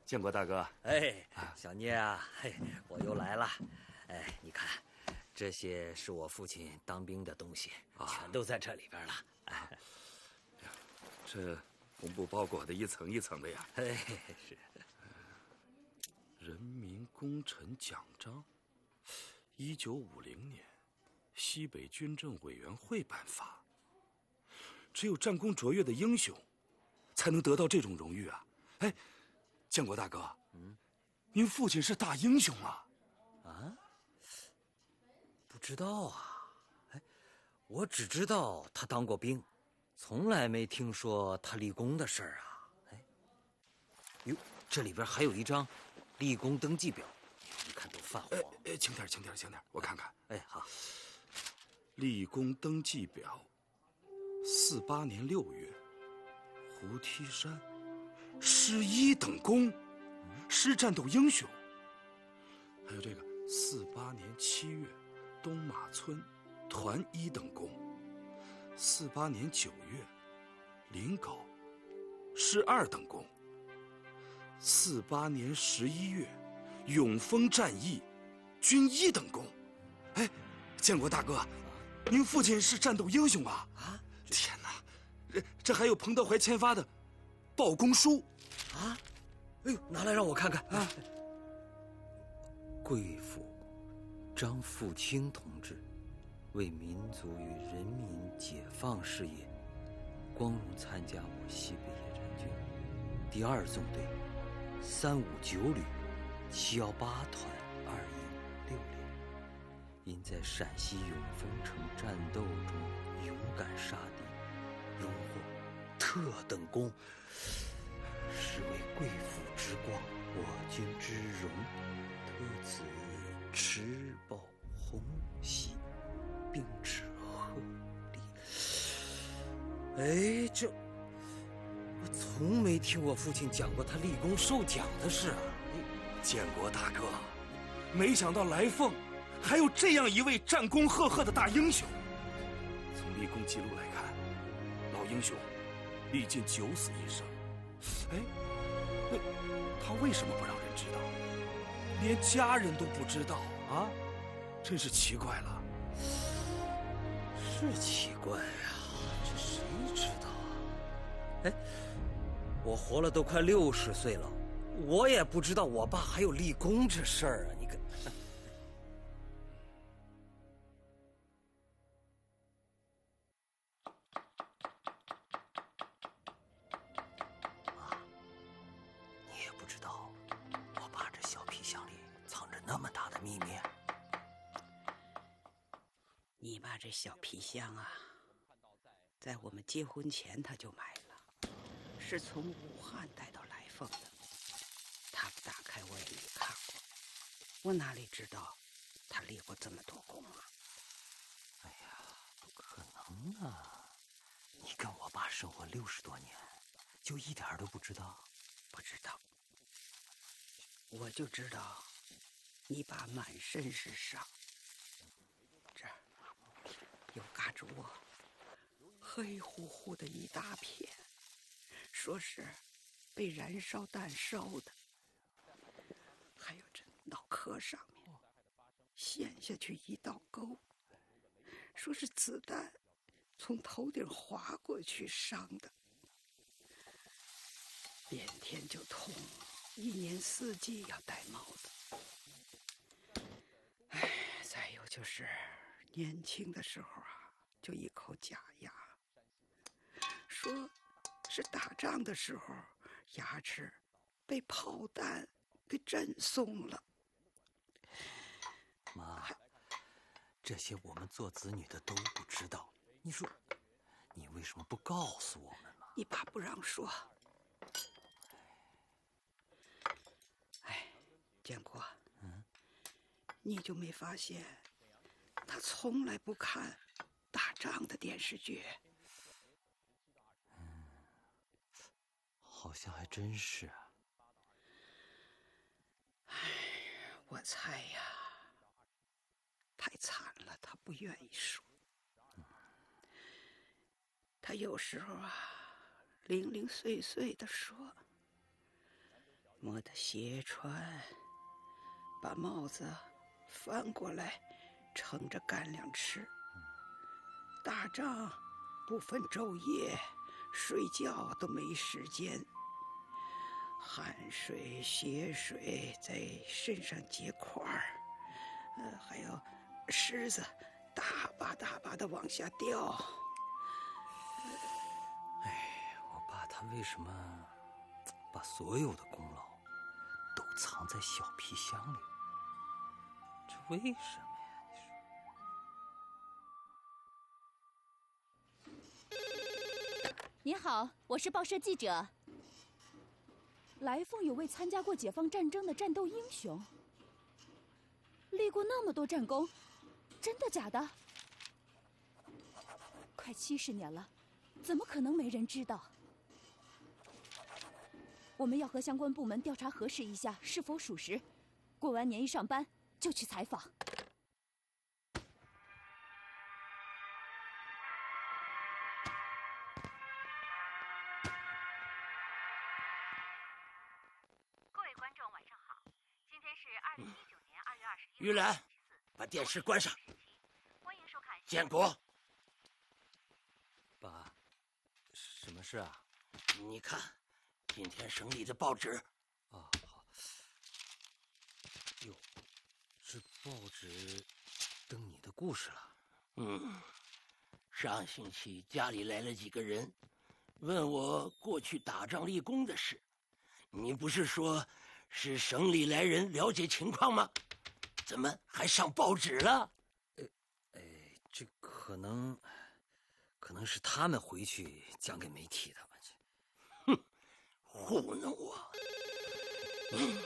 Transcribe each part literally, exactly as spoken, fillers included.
建国大哥。 哎，小聂啊，嘿，我又来了。哎，你看，这些是我父亲当兵的东西，啊、全都在这里边了。哎， 这红布包裹的一层一层的呀。 哎，是。 人民功臣奖章，一九五零年，西北军政委员会颁发。只有战功卓越的英雄，才能得到这种荣誉啊！哎，建国大哥，嗯，您父亲是大英雄啊！ 啊？不知道啊，哎，我只知道他当过兵，从来没听说他立功的事儿啊！哎，哟，这里边还有一张立功登记表，你看都泛黄。 哎哎，轻点，轻点，轻点，我看看。 哎，好。 立功登记表，四八年六月，胡梯山，师一等功，师战斗英雄。还有这个四八年七月，东马村，团一等功。四八年九月，临皋，师二等功。四八年十一月，永丰战役，军一等功。哎，建国大哥，您父亲是战斗英雄啊！啊，天哪，这这还有彭德怀签发的报功书啊！哎呦，拿来让我看看啊！贵府张富清同志为民族与人民解放事业，光荣参加我西北野战军第二纵队三五九旅七幺八团二营六连。因在陕西永丰城战斗中勇敢杀敌，荣获特等功，是为贵府之光，我军之荣，特此持报红喜，并致贺礼。哎，这我从没听我父亲讲过他立功受奖的事啊！ 建国大哥，没想到来凤还有这样一位战功赫赫的大英雄。从立功记录来看，老英雄历尽九死一生。哎，那他为什么不让人知道？连家人都不知道啊，真是奇怪了。 是奇怪啊，这谁知道啊？哎，我活了都快六十岁了，我也不知道我爸还有立功这事儿啊！你看。 你爸这小皮箱啊，在我们结婚前他就买了，是从武汉带到来凤的。他不打开我也没看过，我哪里知道他立过这么多功啊？ 哎呀，不可能啊！你跟我爸生活六十多年，就一点都不知道？ 不知道，我就知道你爸满身是伤，这儿有嘎吱窝，黑乎乎的一大片，说是被燃烧弹烧的。还有这脑壳上面陷下去一道沟，说是子弹从头顶划过去伤的。连天就痛，一年四季要戴帽子。哎，再有就是年轻的时候啊，就一口假牙，说是打仗的时候牙齿被炮弹给震松了。 妈，这些我们做子女的都不知道，你说你为什么不告诉我们呢？ 你爸不让说。哎，建国，嗯，你就没发现他从来不看打仗的电视剧？ 嗯，好像还真是啊。 哎，我猜呀，太惨了，他不愿意说。他有时候啊，零零碎碎的说， 没得斜穿，把帽子翻过来，撑着干粮吃。打仗不分昼夜，睡觉都没时间，汗水、血水在身上结块儿，呃，还有虱子大把大把的往下掉。 哎，我爸他为什么把所有的功劳都藏在小皮箱里？这为什么呀？ 您好，我是报社记者。来凤有位参加过解放战争的战斗英雄，立过那么多战功，真的假的？快七十年了，怎么可能没人知道？我们要和相关部门调查核实一下是否属实。过完年一上班就去采访。 玉兰，把电视关上。建国， 爸，什么事啊？ 你看，今天省里的报纸。 啊，好。哟，这报纸登你的故事了。 嗯，上星期家里来了几个人，问我过去打仗立功的事。你不是说是省里来人了解情况吗？怎么还上报纸了？ 呃，哎，这可能，可能是他们回去讲给媒体的吧？ 哼，糊弄我！嗯、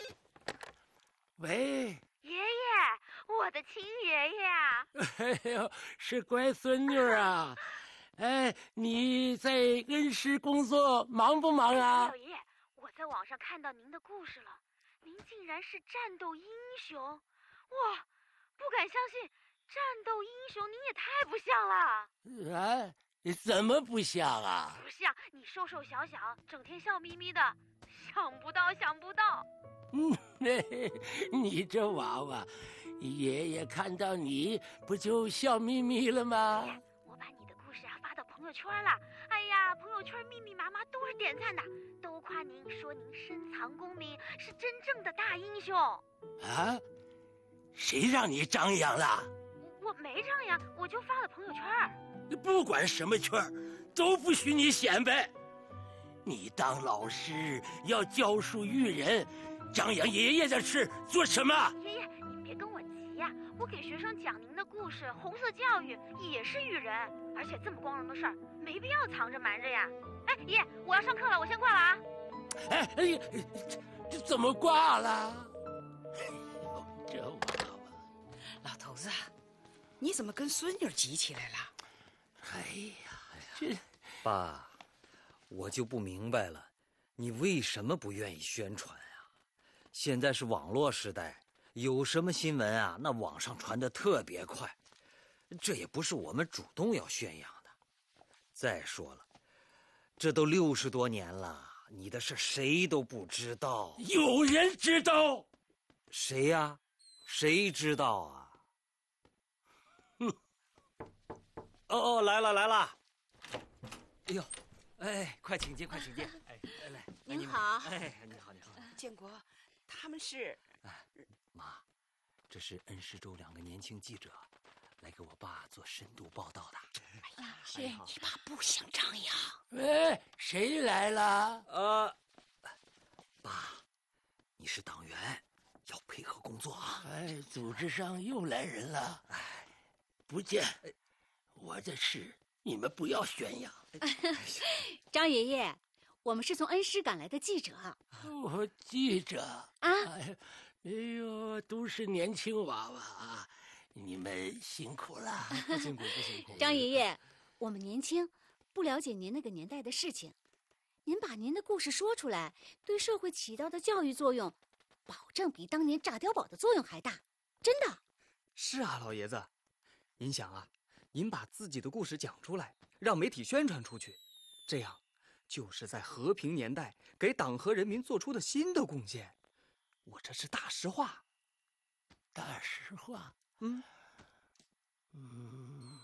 喂， 爷爷，我的亲爷爷啊！ 哎呦，是乖孙女啊！哎，你在恩施工作忙不忙啊？ 老爷，我在网上看到您的故事了，您竟然是战斗英雄！哇，不敢相信，战斗英雄您也太不像了。 啊，怎么不像啊？ 不像，你瘦瘦小小，整天笑眯眯的，想不到，想不到。 嗯，你这娃娃，爷爷看到你不就笑眯眯了吗？ 我把你的故事啊发到朋友圈了，哎呀，朋友圈密密麻麻都是点赞的，都夸您，说您深藏功名，是真正的大英雄。 啊？谁让你张扬了？ 我没张扬，我就发了朋友圈。 不管什么圈，都不许你显摆。你当老师要教书育人，张扬爷爷的事做什么？ 爷爷，您别跟我急呀、啊，我给学生讲您的故事，红色教育也是育人，而且这么光荣的事儿，没必要藏着瞒着呀。哎，爷，我要上课了，我先挂了啊。 哎哎呀，这这怎么挂了？这娃娃， 老头子，你怎么跟孙女急起来了？ 哎呀，这爸，我就不明白了，你为什么不愿意宣传啊？现在是网络时代，有什么新闻啊，那网上传得特别快，这也不是我们主动要宣扬的。再说了，这都六十多年了，你的事谁都不知道。 有人知道？ 谁呀？谁知道啊？ 哼！ 哦哦，来了来了！哎呦，哎，快请进，快请进！哎，来来， 您好。 哎，你好，你好。 建国，他们是…… 哎，妈，这是恩施州两个年轻记者，来给我爸做深度报道的。 哎呀，是你爸不想张扬。 喂，谁来了？ 呃，爸，你是党员，要配合工作啊。 哎，组织上又来人了。哎，不见，我的事你们不要宣扬。 张爷爷，我们是从恩施赶来的记者。 我记者啊， 哎，哎呦，都是年轻娃娃啊，你们辛苦了。 不辛苦，不辛苦。 张爷爷，我们年轻，不了解您那个年代的事情，您把您的故事说出来，对社会起到的教育作用，保证比当年炸碉堡的作用还大，真的。 是啊，老爷子，您想啊，您把自己的故事讲出来，让媒体宣传出去，这样就是在和平年代给党和人民做出的新的贡献。我这是大实话。 大实话？ 嗯嗯，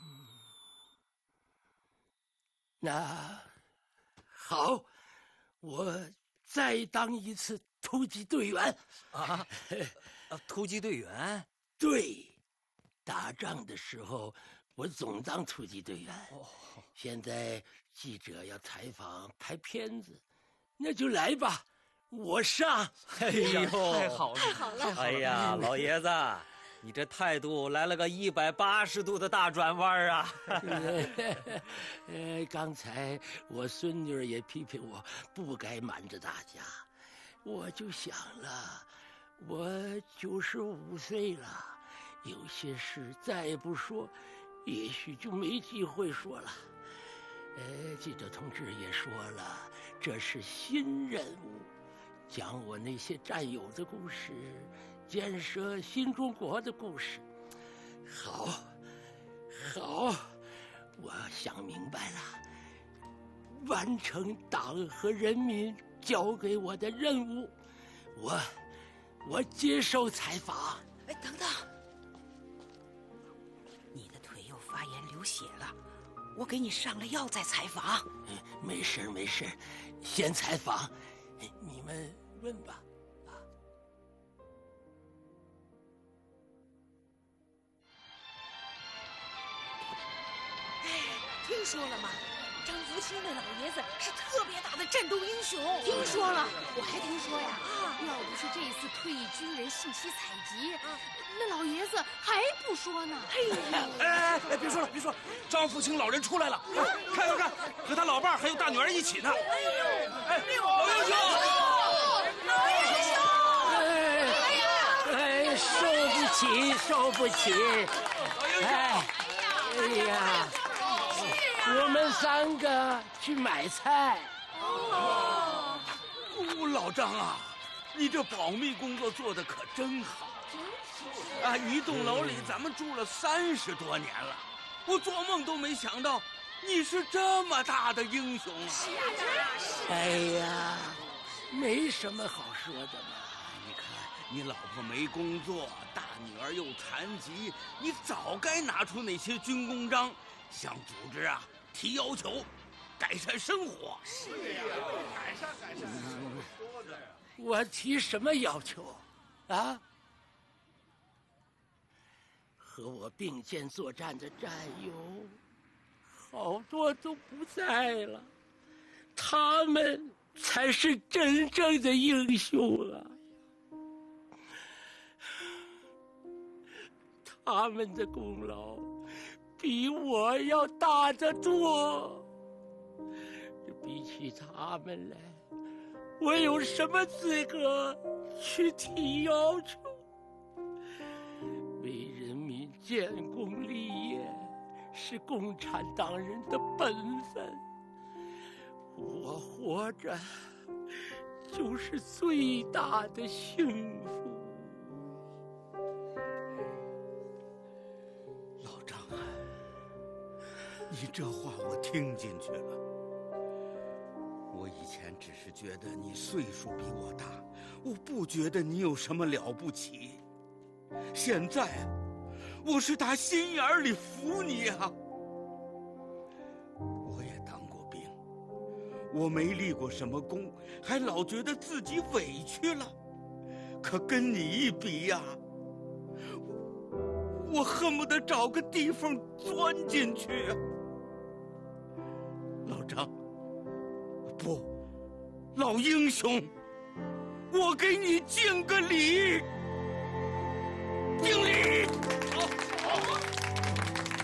那好，我再当一次突击队员。 啊，突击队员？ 对，打仗的时候我总当突击队员。 哦， 现在记者要采访拍片子，那就来吧，我上。 哎呦， 太好了， 太好了！ 哎呀，老爷子，你这态度来了个一百八十度的大转弯啊！ 呃，刚才我孙女儿也批评我不该瞒着大家，我就想了，我九十五岁了，有些事再不说，也许就没机会说了。呃，记者同志也说了，这是新任务，讲我那些战友的故事，建设新中国的故事。好，好，我想明白了，完成党和人民交给我的任务，我，我接受采访。 哎，等等，你的腿又发炎流血了，我给你上了药再采访。 没事没事，先采访，你们问吧。 听说了吗？张福清那老爷子是特别大的战斗英雄。 听说了，我还听说呀， 啊， 要不是这次退役军人信息采集，啊，那老爷子还不说呢。 哎哎哎，别说了别说了，张福清老人出来了，看看看，和他老伴儿还有大女儿一起呢。哎呦，哎，老英雄， 老英雄， 哎呀，哎，受不起，受不起，哎，哎呀。我们三个去买菜。 哦，老张啊，你这保密工作做得可真好。啊，一栋楼里咱们住了三十多年了，我做梦都没想到你是这么大的英雄啊！ 是啊，真是。 哎呀，没什么好说的嘛。 你看，你老婆没工作，大女儿又残疾，你早该拿出那些军功章，向组织啊提要求，改善生活。 是呀，改善改善。说的呀。我提什么要求？啊？和我并肩作战的战友，好多都不在了，他们才是真正的英雄啊！他们的功劳比我要大得多。比起他们来，我有什么资格去提要求？为人民建功立业是共产党人的本分，我活着就是最大的幸福。 老张啊，你这话我听进去了。我以前只是觉得你岁数比我大，我不觉得你有什么了不起。现在我是打心眼里服你啊。我也当过兵，我没立过什么功，还老觉得自己委屈了。可跟你一比呀，我我恨不得找个地缝钻进去啊。老张，不，老英雄，我给你敬个礼，敬礼。